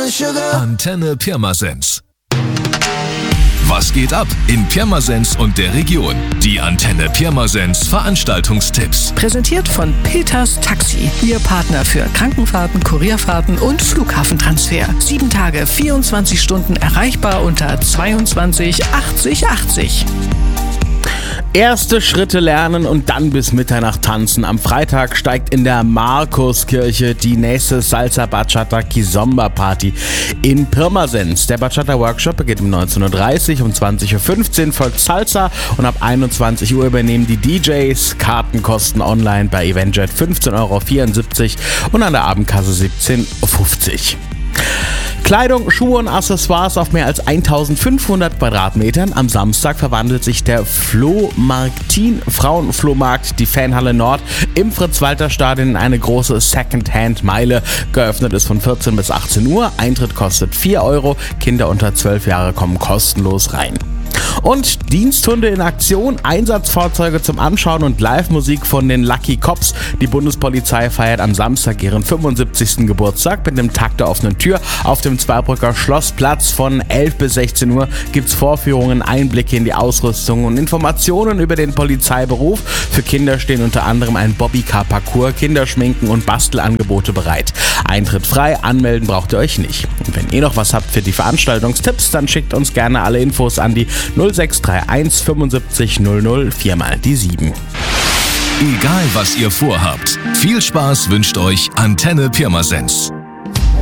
Antenne Pirmasens. Was geht ab in Pirmasens und der Region? Die Antenne Pirmasens Veranstaltungstipps. Präsentiert von Peters Taxi. Ihr Partner für Krankenfahrten, Kurierfahrten und Flughafentransfer. 7 Tage, 24 Stunden erreichbar unter 22 80 80. Erste Schritte lernen und dann bis Mitternacht tanzen. Am Freitag steigt in der Markuskirche die nächste Salsa Bachata Kizomba Party in Pirmasens. Der Bachata Workshop beginnt um 19.30 Uhr, um 20.15 Uhr folgt Salsa und ab 21 Uhr übernehmen die DJs. Karten kosten online bei Eventjet 15,74 € und an der Abendkasse 17,50 €. Kleidung, Schuhe und Accessoires auf mehr als 1500 Quadratmetern. Am Samstag verwandelt sich der Flohmarktin Frauenflohmarkt, die Fanhalle Nord, im Fritz-Walter-Stadion in eine große Second-Hand-Meile. Geöffnet ist von 14 bis 18 Uhr. Eintritt kostet 4 €. Kinder unter 12 Jahre kommen kostenlos rein. Und Diensthunde in Aktion, Einsatzfahrzeuge zum Anschauen und Live-Musik von den Lucky Cops. Die Bundespolizei feiert am Samstag ihren 75. Geburtstag mit einem Tag der offenen Tür. Auf dem Zweibrücker Schlossplatz von 11 bis 16 Uhr gibt's Vorführungen, Einblicke in die Ausrüstung und Informationen über den Polizeiberuf. Für Kinder stehen unter anderem ein Bobbycar-Parcours, Kinderschminken und Bastelangebote bereit. Eintritt frei, anmelden braucht ihr euch nicht. Und wenn ihr noch was habt für die Veranstaltungstipps, dann schickt uns gerne alle Infos an die 0631 75 00 4 die 7. Egal was ihr vorhabt, viel Spaß wünscht euch Antenne Pirmasens.